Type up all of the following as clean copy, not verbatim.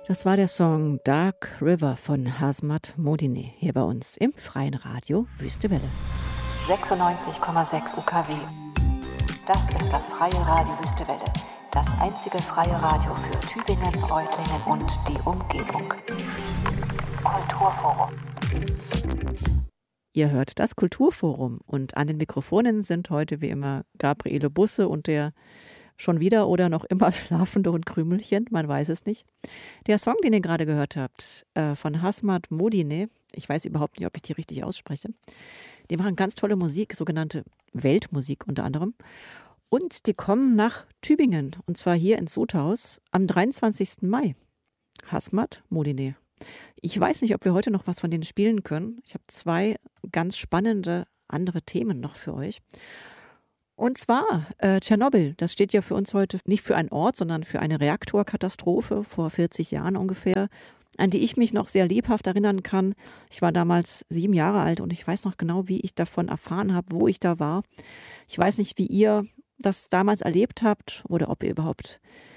Das war der Song Dark River von Hazmat Modine hier bei uns im freien Radio Wüste Welle. 96,6 UKW. Das ist das freie Radio Wüste Welle. Das einzige freie Radio für Tübingen, Reutlingen und die Umgebung. Kulturforum. Ihr hört das Kulturforum und an den Mikrofonen sind heute wie immer Gabriele Busse und der schon wieder oder noch immer schlafende und Krümelchen, man weiß es nicht. Der Song, den ihr gerade gehört habt, von Hazmat Modine, ich weiß überhaupt nicht, ob ich die richtig ausspreche, die machen ganz tolle Musik, sogenannte Weltmusik unter anderem. Und die kommen nach Tübingen, und zwar hier ins Sudhaus am 23. Mai. Hazmat Modine. Ich weiß nicht, ob wir heute noch was von denen spielen können. Ich habe 2 ganz spannende andere Themen noch für euch. Und zwar Tschernobyl, das steht ja für uns heute nicht für einen Ort, sondern für eine Reaktorkatastrophe vor 40 Jahren ungefähr, an die ich mich noch sehr lebhaft erinnern kann. Ich war damals 7 Jahre alt und ich weiß noch genau, wie ich davon erfahren habe, wo ich da war. Ich weiß nicht, wie ihr das damals erlebt habt oder ob ihr überhaupt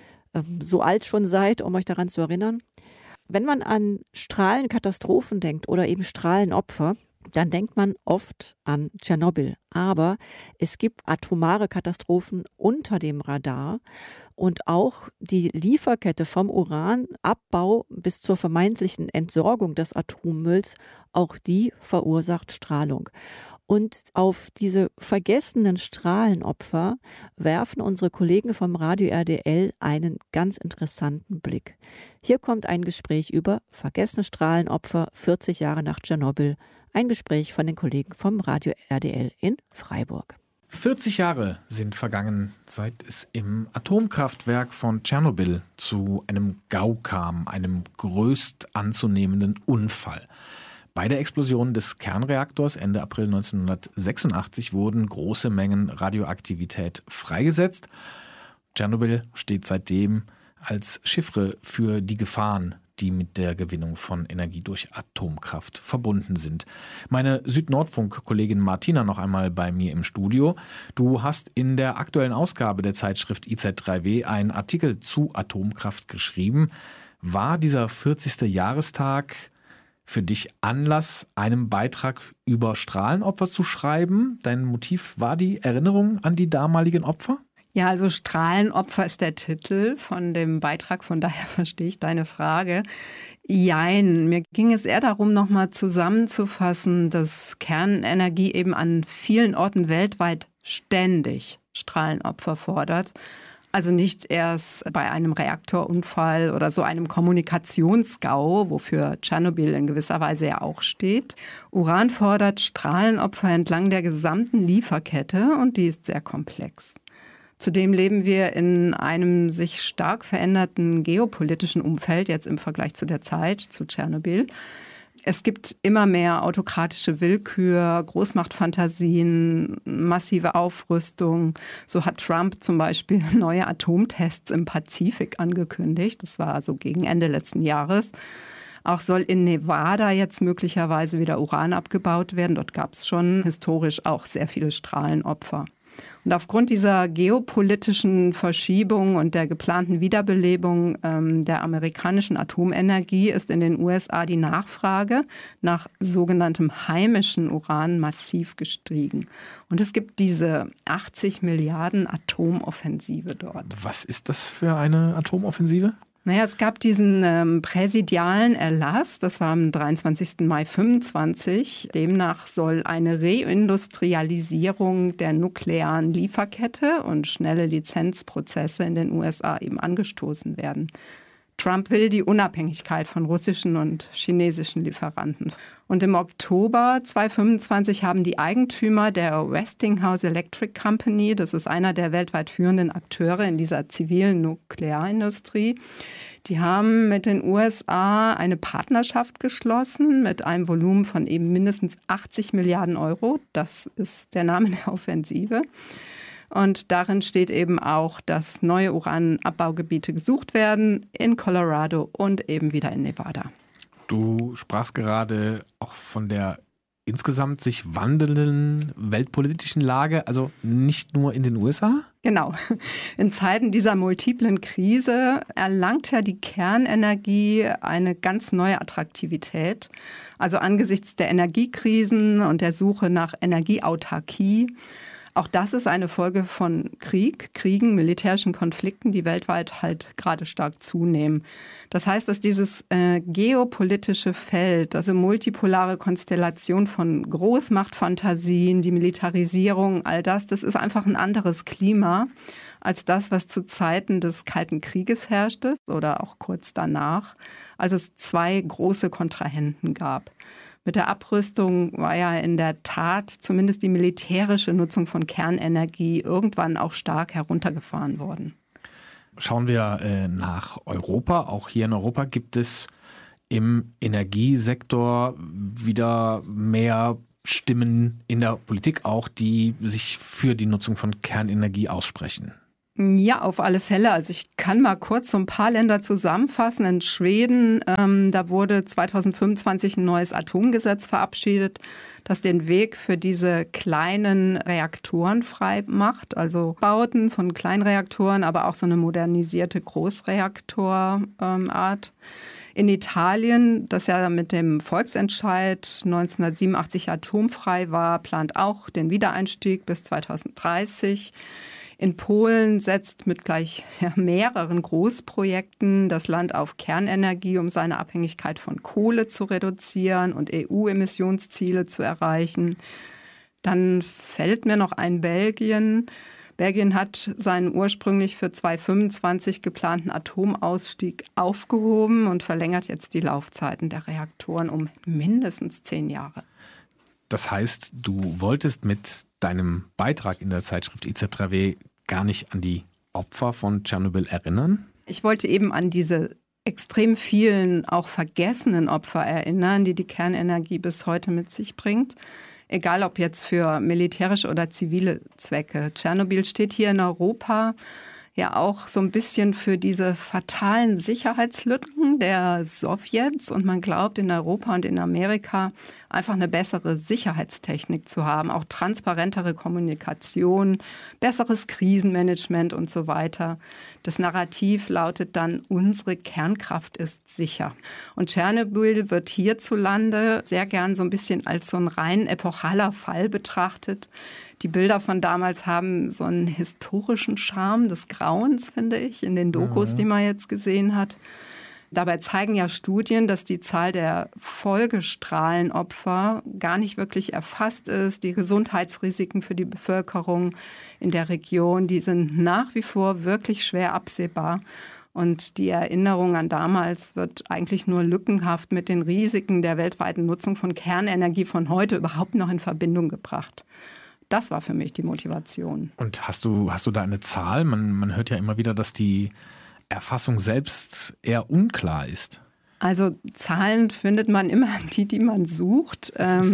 so alt schon seid, um euch daran zu erinnern. Wenn man an Strahlenkatastrophen denkt oder eben Strahlenopfer, dann denkt man oft an Tschernobyl. Aber es gibt atomare Katastrophen unter dem Radar und auch die Lieferkette vom Uranabbau bis zur vermeintlichen Entsorgung des Atommülls, auch die verursacht Strahlung. Und auf diese vergessenen Strahlenopfer werfen unsere Kollegen vom Radio RDL einen ganz interessanten Blick. Hier kommt ein Gespräch über vergessene Strahlenopfer 40 Jahre nach Tschernobyl. Ein Gespräch von den Kollegen vom Radio RDL in Freiburg. 40 Jahre sind vergangen, seit es im Atomkraftwerk von Tschernobyl zu einem GAU kam, einem größt anzunehmenden Unfall. Bei der Explosion des Kernreaktors Ende April 1986 wurden große Mengen Radioaktivität freigesetzt. Tschernobyl steht seitdem als Chiffre für die Gefahren, die mit der Gewinnung von Energie durch Atomkraft verbunden sind. Meine Südnordfunk-Kollegin Martina noch einmal bei mir im Studio. Du hast in der aktuellen Ausgabe der Zeitschrift IZ3W einen Artikel zu Atomkraft geschrieben. War dieser 40. Jahrestag für dich Anlass, einen Beitrag über Strahlenopfer zu schreiben? Dein Motiv war die Erinnerung an die damaligen Opfer? Ja, also Strahlenopfer ist der Titel von dem Beitrag, von daher verstehe ich deine Frage. Jein, mir ging es eher darum, nochmal zusammenzufassen, dass Kernenergie eben an vielen Orten weltweit ständig Strahlenopfer fordert. Also nicht erst bei einem Reaktorunfall oder so einem Kommunikationsgau, wofür Tschernobyl in gewisser Weise ja auch steht. Uran fordert Strahlenopfer entlang der gesamten Lieferkette und die ist sehr komplex. Zudem leben wir in einem sich stark veränderten geopolitischen Umfeld, jetzt im Vergleich zu der Zeit, zu Tschernobyl. Es gibt immer mehr autokratische Willkür, Großmachtfantasien, massive Aufrüstung. So hat Trump zum Beispiel neue Atomtests im Pazifik angekündigt. Das war also gegen Ende letzten Jahres. Auch soll in Nevada jetzt möglicherweise wieder Uran abgebaut werden. Dort gab es schon historisch auch sehr viele Strahlenopfer. Und aufgrund dieser geopolitischen Verschiebung und der geplanten Wiederbelebung der amerikanischen Atomenergie ist in den USA die Nachfrage nach sogenanntem heimischem Uran massiv gestiegen. Und es gibt diese 80 Milliarden Atomoffensive dort. Was ist das für eine Atomoffensive? Naja, es gab diesen präsidialen Erlass, das war am 23. Mai 25. Demnach soll eine Reindustrialisierung der nuklearen Lieferkette und schnelle Lizenzprozesse in den USA eben angestoßen werden. Trump will die Unabhängigkeit von russischen und chinesischen Lieferanten. Und im Oktober 2025 haben die Eigentümer der Westinghouse Electric Company, das ist einer der weltweit führenden Akteure in dieser zivilen Nuklearindustrie, die haben mit den USA eine Partnerschaft geschlossen mit einem Volumen von eben mindestens 80 Milliarden Euro. Das ist der Name der Offensive. Und darin steht eben auch, dass neue Uranabbaugebiete gesucht werden in Colorado und eben wieder in Nevada. Du sprachst gerade auch von der insgesamt sich wandelnden weltpolitischen Lage, also nicht nur in den USA? Genau. In Zeiten dieser multiplen Krise erlangt ja die Kernenergie eine ganz neue Attraktivität. Also angesichts der Energiekrisen und der Suche nach Energieautarkie. Auch das ist eine Folge von Kriegen, militärischen Konflikten, die weltweit halt gerade stark zunehmen. Das heißt, dass dieses geopolitische Feld, also multipolare Konstellation von Großmachtfantasien, die Militarisierung, all das ist einfach ein anderes Klima als das, was zu Zeiten des Kalten Krieges herrschte oder auch kurz danach, als es zwei große Kontrahenten gab. Mit der Abrüstung war ja in der Tat zumindest die militärische Nutzung von Kernenergie irgendwann auch stark heruntergefahren worden. Schauen wir nach Europa. Auch hier in Europa gibt es im Energiesektor wieder mehr Stimmen in der Politik, auch die sich für die Nutzung von Kernenergie aussprechen. Ja, auf alle Fälle. Also ich kann mal kurz so ein paar Länder zusammenfassen. In Schweden, da wurde 2025 ein neues Atomgesetz verabschiedet, das den Weg für diese kleinen Reaktoren frei macht. Also Bauten von Kleinreaktoren, aber auch so eine modernisierte Großreaktorart. In Italien, das ja mit dem Volksentscheid 1987 atomfrei war, plant auch den Wiedereinstieg bis 2030. In Polen setzt mit gleich mehreren Großprojekten das Land auf Kernenergie, um seine Abhängigkeit von Kohle zu reduzieren und EU-Emissionsziele zu erreichen. Dann fällt mir noch ein Belgien. Belgien hat seinen ursprünglich für 2025 geplanten Atomausstieg aufgehoben und verlängert jetzt die Laufzeiten der Reaktoren um mindestens 10 Jahre. Das heißt, du wolltest mit deinem Beitrag in der Zeitschrift IZRW gar nicht an die Opfer von Tschernobyl erinnern? Ich wollte eben an diese extrem vielen, auch vergessenen Opfer erinnern, die die Kernenergie bis heute mit sich bringt. Egal ob jetzt für militärische oder zivile Zwecke. Tschernobyl steht hier in Europa ja auch so ein bisschen für diese fatalen Sicherheitslücken der Sowjets. Und man glaubt in Europa und in Amerika einfach eine bessere Sicherheitstechnik zu haben, auch transparentere Kommunikation, besseres Krisenmanagement und so weiter. Das Narrativ lautet dann, unsere Kernkraft ist sicher. Und Tschernobyl wird hierzulande sehr gern so ein bisschen als so ein rein epochaler Fall betrachtet. Die Bilder von damals haben so einen historischen Charme des Grauens, finde ich, in den Dokus, die man jetzt gesehen hat. Dabei zeigen ja Studien, dass die Zahl der Folgestrahlenopfer gar nicht wirklich erfasst ist. Die Gesundheitsrisiken für die Bevölkerung in der Region, die sind nach wie vor wirklich schwer absehbar. Und die Erinnerung an damals wird eigentlich nur lückenhaft mit den Risiken der weltweiten Nutzung von Kernenergie von heute überhaupt noch in Verbindung gebracht. Das war für mich die Motivation. Und hast du da eine Zahl? Man hört ja immer wieder, dass die Erfassung selbst eher unklar ist. Also Zahlen findet man immer die man sucht.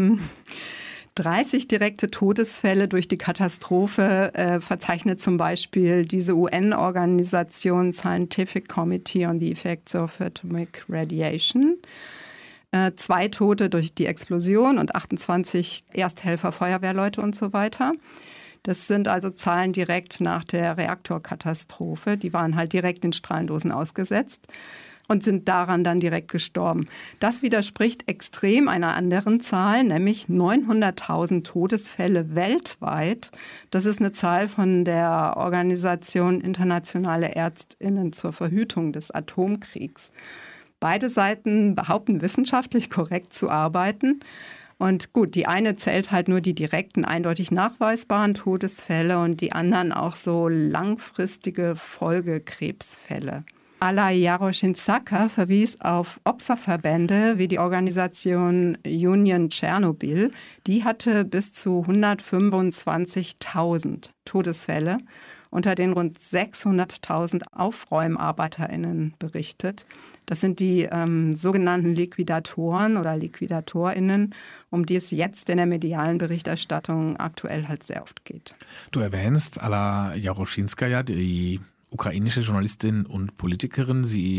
30 direkte Todesfälle durch die Katastrophe verzeichnet zum Beispiel diese UN-Organisation Scientific Committee on the Effects of Atomic Radiation. 2 Tote durch die Explosion und 28 Ersthelfer, Feuerwehrleute und so weiter. Das sind also Zahlen direkt nach der Reaktorkatastrophe. Die waren halt direkt in Strahlendosen ausgesetzt und sind daran dann direkt gestorben. Das widerspricht extrem einer anderen Zahl, nämlich 900.000 Todesfälle weltweit. Das ist eine Zahl von der Organisation Internationale ÄrztInnen zur Verhütung des Atomkriegs. Beide Seiten behaupten, wissenschaftlich korrekt zu arbeiten. Und gut, die eine zählt halt nur die direkten, eindeutig nachweisbaren Todesfälle und die anderen auch so langfristige Folgekrebsfälle. Alla Jaroshinska verwies auf Opferverbände wie die Organisation Union Tschernobyl. Die hatte bis zu 125.000 Todesfälle unter den rund 600.000 AufräumarbeiterInnen berichtet. Das sind die sogenannten Liquidatoren oder LiquidatorInnen, um die es jetzt in der medialen Berichterstattung aktuell halt sehr oft geht. Du erwähnst Alla Jaroshinskaja, die ukrainische Journalistin und Politikerin. Sie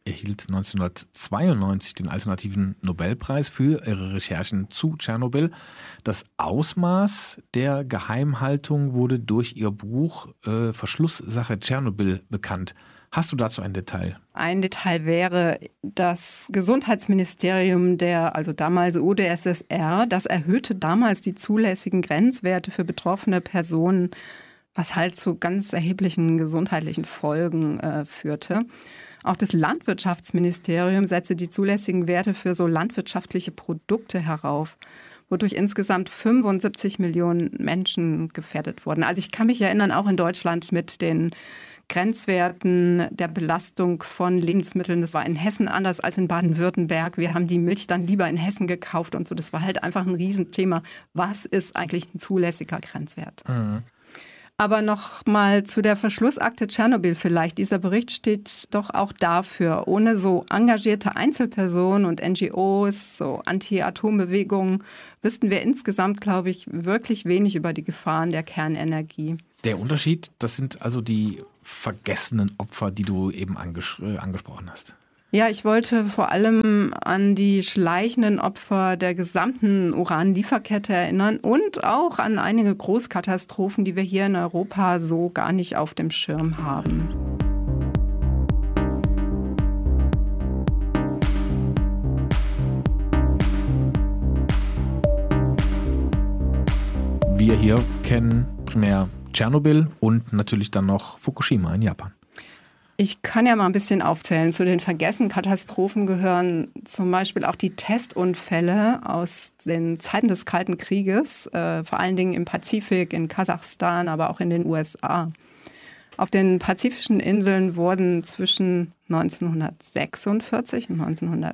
erhielt 1992 den alternativen Nobelpreis für ihre Recherchen zu Tschernobyl. Das Ausmaß der Geheimhaltung wurde durch ihr Buch Verschlusssache Tschernobyl bekannt. Hast du dazu ein Detail? Ein Detail wäre, das Gesundheitsministerium der, also damals UdSSR, das erhöhte damals die zulässigen Grenzwerte für betroffene Personen, was halt zu ganz erheblichen gesundheitlichen Folgen führte. Auch das Landwirtschaftsministerium setzte die zulässigen Werte für so landwirtschaftliche Produkte herauf, wodurch insgesamt 75 Millionen Menschen gefährdet wurden. Also ich kann mich erinnern, auch in Deutschland mit den Grenzwerten der Belastung von Lebensmitteln. Das war in Hessen anders als in Baden-Württemberg. Wir haben die Milch dann lieber in Hessen gekauft und so. Das war halt einfach ein Riesenthema. Was ist eigentlich ein zulässiger Grenzwert? Mhm. Aber noch mal zu der Verschlussakte Tschernobyl vielleicht. Dieser Bericht steht doch auch dafür. Ohne so engagierte Einzelpersonen und NGOs, so Anti-Atom-Bewegungen, wüssten wir insgesamt, glaube ich, wirklich wenig über die Gefahren der Kernenergie. Der Unterschied, das sind also die vergessenen Opfer, die du eben angesprochen hast. Ja, ich wollte vor allem an die schleichenden Opfer der gesamten Uranlieferkette erinnern und auch an einige Großkatastrophen, die wir hier in Europa so gar nicht auf dem Schirm haben. Wir hier kennen primär Tschernobyl und natürlich dann noch Fukushima in Japan. Ich kann ja mal ein bisschen aufzählen. Zu den vergessenen Katastrophen gehören zum Beispiel auch die Testunfälle aus den Zeiten des Kalten Krieges, vor allen Dingen im Pazifik, in Kasachstan, aber auch in den USA. Auf den pazifischen Inseln wurden zwischen 1946 und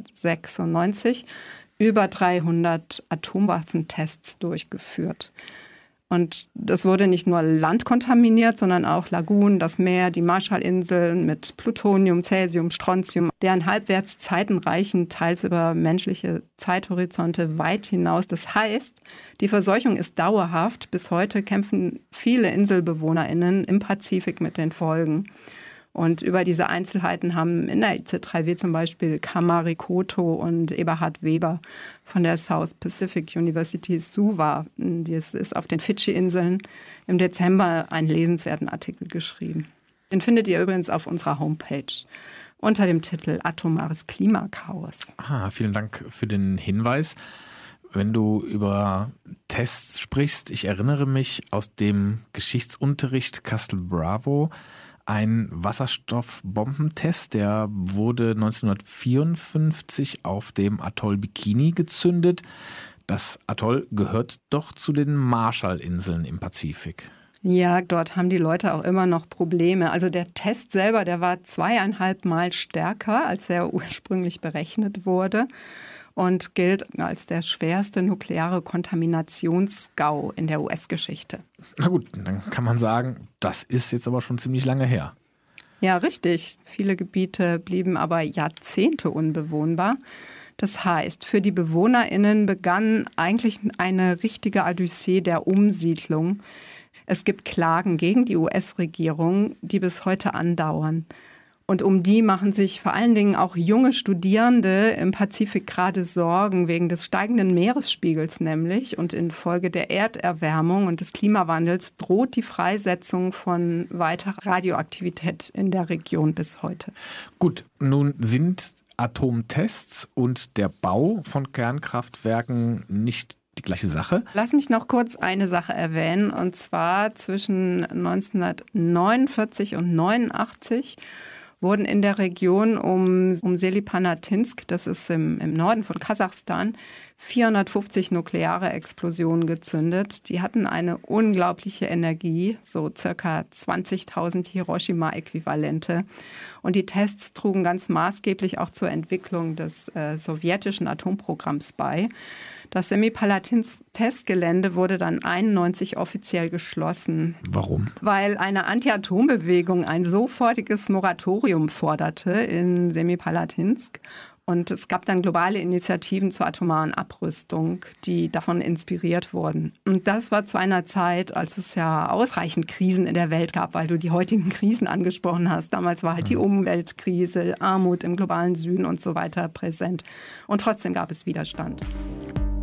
1996 über 300 Atomwaffentests durchgeführt. Und das wurde nicht nur Land kontaminiert, sondern auch Lagunen, das Meer, die Marshallinseln mit Plutonium, Cäsium, Strontium, deren Halbwertszeiten reichen teils über menschliche Zeithorizonte weit hinaus. Das heißt, die Verseuchung ist dauerhaft. Bis heute kämpfen viele InselbewohnerInnen im Pazifik mit den Folgen. Und über diese Einzelheiten haben in der IC3W zum Beispiel Kamari Koto und Eberhard Weber von der South Pacific University Suva, das ist auf den Fidschi-Inseln, im Dezember einen lesenswerten Artikel geschrieben. Den findet ihr übrigens auf unserer Homepage unter dem Titel Atomares Klimakaos. Vielen Dank für den Hinweis. Wenn du über Tests sprichst, ich erinnere mich aus dem Geschichtsunterricht Castle Bravo, ein Wasserstoffbombentest, der wurde 1954 auf dem Atoll Bikini gezündet. Das Atoll gehört doch zu den Marshallinseln im Pazifik. Ja, dort haben die Leute auch immer noch Probleme. Also der Test selber, der war 2,5 Mal stärker, als er ursprünglich berechnet wurde. Und gilt als der schwerste nukleare Kontaminationsgau in der US-Geschichte. Na gut, dann kann man sagen, das ist jetzt aber schon ziemlich lange her. Ja, richtig. Viele Gebiete blieben aber Jahrzehnte unbewohnbar. Das heißt, für die BewohnerInnen begann eigentlich eine richtige Odyssee der Umsiedlung. Es gibt Klagen gegen die US-Regierung, die bis heute andauern. Und um die machen sich vor allen Dingen auch junge Studierende im Pazifik gerade Sorgen, wegen des steigenden Meeresspiegels nämlich. Und infolge der Erderwärmung und des Klimawandels droht die Freisetzung von weiterer Radioaktivität in der Region bis heute. Gut, nun sind Atomtests und der Bau von Kernkraftwerken nicht die gleiche Sache. Lass mich noch kurz eine Sache erwähnen. Und zwar zwischen 1949 und 1989 wurden in der Region um Selipanatinsk, das ist im Norden von Kasachstan, 450 nukleare Explosionen gezündet. Die hatten eine unglaubliche Energie, so circa 20.000 Hiroshima-Äquivalente. Und die Tests trugen ganz maßgeblich auch zur Entwicklung des sowjetischen Atomprogramms bei. Das Semipalatinsk-Testgelände wurde dann 1991 offiziell geschlossen. Warum? Weil eine Anti-Atom-Bewegung ein sofortiges Moratorium forderte in Semipalatinsk. Und es gab dann globale Initiativen zur atomaren Abrüstung, die davon inspiriert wurden. Und das war zu einer Zeit, als es ja ausreichend Krisen in der Welt gab, weil du die heutigen Krisen angesprochen hast. Damals war halt die Umweltkrise, Armut im globalen Süden und so weiter präsent. Und trotzdem gab es Widerstand.